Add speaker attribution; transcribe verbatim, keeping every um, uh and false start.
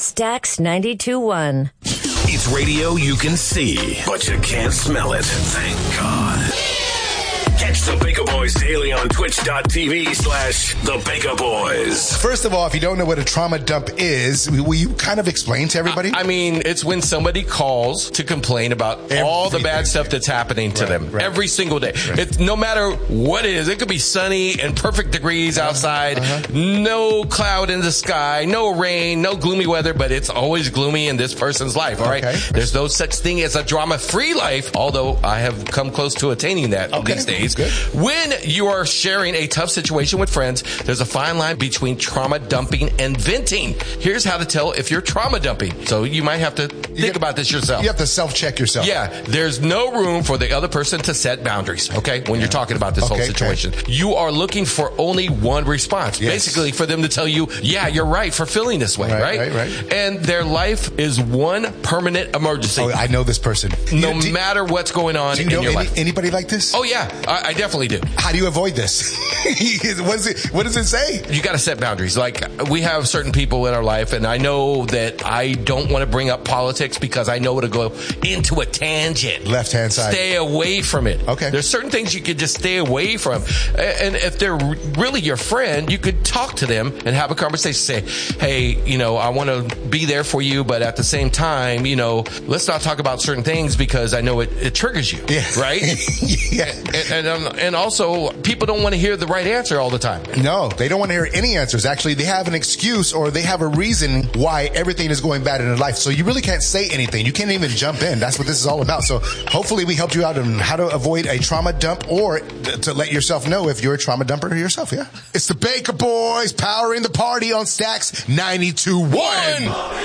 Speaker 1: Stax ninety-two point one.
Speaker 2: It's radio you can see, but you can't smell it. Thank God. Catch the Baker Boys daily on twitch.tv slash the Baker Boys.
Speaker 3: First of all, if you don't know what a trauma dump is, will you kind of explain to everybody?
Speaker 4: I, I mean, it's when somebody calls to complain about Everything. all the bad stuff that's happening to right, them right. every single day. Right. It's no matter what it is. It could be sunny and perfect degrees uh-huh. outside, uh-huh. no cloud in the sky, no rain, no gloomy weather, but it's always gloomy in this person's life, all right? Okay. There's no such thing as a drama-free life, although I have come close to attaining that okay. these days. Good. When you are sharing a tough situation with friends, there's a fine line between trauma dumping and venting. Here's how to tell if you're trauma dumping. So you might have to think
Speaker 3: you have,
Speaker 4: about this yourself.
Speaker 3: You have to self-check yourself.
Speaker 4: Yeah. There's no room for the other person to set boundaries, okay, when yeah. you're talking about this okay, whole situation. Okay. You are looking for only one response. Yes. Basically for them to tell you, yeah, you're right for feeling this way, right?
Speaker 3: Right, right, right.
Speaker 4: And their life is one permanent emergency.
Speaker 3: Oh, I know this person.
Speaker 4: No
Speaker 3: you, do,
Speaker 4: matter what's going on
Speaker 3: do you
Speaker 4: in
Speaker 3: know
Speaker 4: your
Speaker 3: any,
Speaker 4: life.
Speaker 3: Anybody like this?
Speaker 4: Oh, yeah. I, I definitely do.
Speaker 3: How do you avoid this? what, is it, what does it say?
Speaker 4: You got to set boundaries. Like, we have certain people in our life, and I know that I don't want to bring up politics because I know it'll go into a tangent.
Speaker 3: Left-hand side.
Speaker 4: Stay away from it.
Speaker 3: Okay.
Speaker 4: There's certain things you could just stay away from. And if they're really your friend, you could talk to them and have a conversation. Say, hey, you know, I want to be there for you, but at the same time, you know, let's not talk about certain things because I know it, it triggers you.
Speaker 3: Yeah.
Speaker 4: Right?
Speaker 3: yeah.
Speaker 4: And, and, um, and also, people don't want to hear the right answer all the time.
Speaker 3: No, they don't want to hear any answers. Actually, they have an excuse or they have a reason why everything is going bad in their life. So you really can't say anything. You can't even jump in. That's what this is all about. So hopefully we helped you out on how to avoid a trauma dump or to let yourself know if you're a trauma dumper yourself. Yeah. It's the Baker Boys powering the party on Stax ninety-two point one.